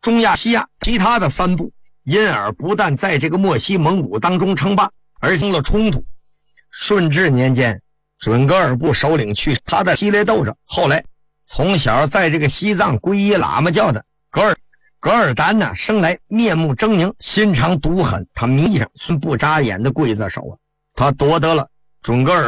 中亚、西亚其他的3部，因而不但在这个漠西蒙古当中称霸，而生了冲突。顺治年间，准噶尔部首领去他的激烈斗争，后来从小在这个西藏皈依喇嘛教的噶尔丹呢，生来面目狰狞，心肠毒狠，他迷上不眨眼的刽子手啊，他夺得了准噶尔